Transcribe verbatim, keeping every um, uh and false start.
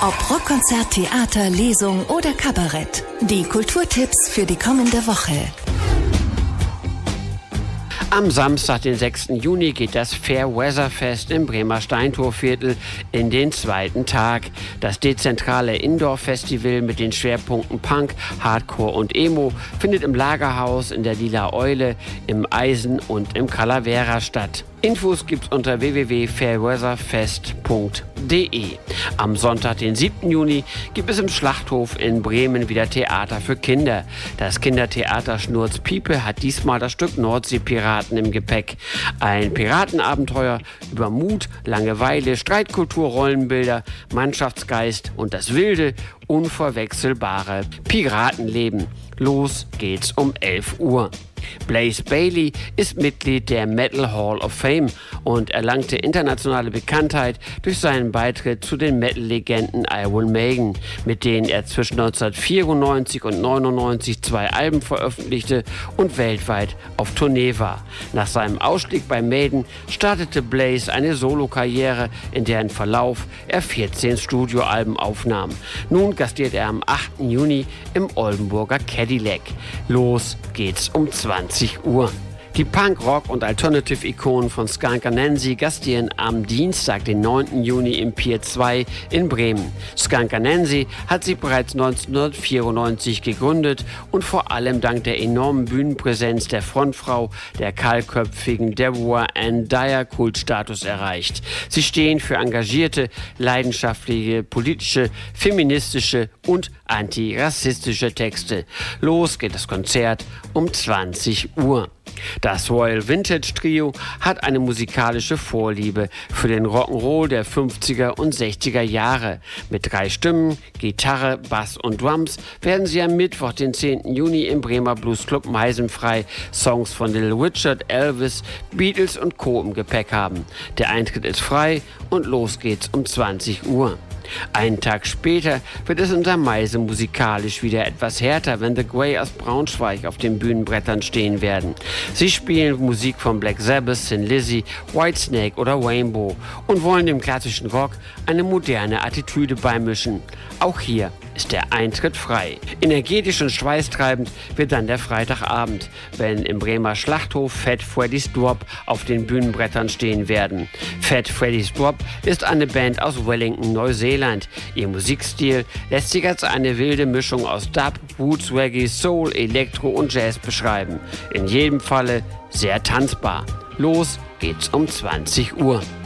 Ob Rockkonzert, Theater, Lesung oder Kabarett. Die Kulturtipps für die kommende Woche. Am Samstag, den sechsten Juni, geht das Fairweather-Fest im Bremer Steintorviertel in den zweiten Tag. Das dezentrale Indoor-Festival mit den Schwerpunkten Punk, Hardcore und Emo findet im Lagerhaus, in der Lila Eule, im Eisen und im Calavera statt. Infos gibt's unter w w w punkt fairweatherfest punkt d e. Am Sonntag, den siebten Juni, gibt es im Schlachthof in Bremen wieder Theater für Kinder. Das Kindertheater Schnurz Piepe hat diesmal das Stück Nordseepiraten im Gepäck. Ein Piratenabenteuer über Mut, Langeweile, Streitkultur, Rollenbilder, Mannschaftsgeist und das wilde, unverwechselbare Piratenleben. Los geht's um elf Uhr. Blaze Bayley ist Mitglied der Metal Hall of Fame und erlangte internationale Bekanntheit durch seinen Beitritt zu den Metal-Legenden Iron Maiden, mit denen er zwischen neunzehnhundertvierundneunzig und neunundneunzig zwei Alben veröffentlichte und weltweit auf Tournee war. Nach seinem Ausstieg bei Maiden startete Blaze eine Solokarriere, in deren Verlauf er vierzehn Studioalben aufnahm. Nun gastiert er am achten Juni im Oldenburger Cadillac. Los geht's um zwanzig Uhr. Die Punk-, Rock- und Alternative-Ikonen von Skunk Anansie gastieren am Dienstag, den neunten Juni im Pier zwei in Bremen. Skunk Anansie hat sich bereits neunzehnhundertvierundneunzig gegründet und vor allem dank der enormen Bühnenpräsenz der Frontfrau, der kahlköpfigen Deborah Ann Dyer, Kultstatus erreicht. Sie stehen für engagierte, leidenschaftliche, politische, feministische und antirassistische Texte. Los geht das Konzert um zwanzig Uhr. Das Royal Vintage Trio hat eine musikalische Vorliebe für den Rock'n'Roll der fünfziger und sechziger Jahre. Mit drei Stimmen, Gitarre, Bass und Drums werden sie am Mittwoch, den zehnten Juni im Bremer Bluesclub Meisenfrei Songs von Little Richard, Elvis, Beatles und Co. im Gepäck haben. Der Eintritt ist frei und los geht's um zwanzig Uhr. Einen Tag später wird es in der Meise musikalisch wieder etwas härter, wenn The Grey aus Braunschweig auf den Bühnenbrettern stehen werden. Sie spielen Musik von Black Sabbath, Thin Lizzy, Whitesnake oder Rainbow und wollen dem klassischen Rock eine moderne Attitüde beimischen. Auch hier ist der Eintritt frei. Energetisch und schweißtreibend wird dann der Freitagabend, wenn im Bremer Schlachthof Fat Freddy's Drop auf den Bühnenbrettern stehen werden. Fat Freddy's Drop ist eine Band aus Wellington, Neuseeland. Ihr Musikstil lässt sich als eine wilde Mischung aus Dub, Roots, Reggae, Soul, Elektro und Jazz beschreiben. In jedem Falle sehr tanzbar. Los geht's um zwanzig Uhr.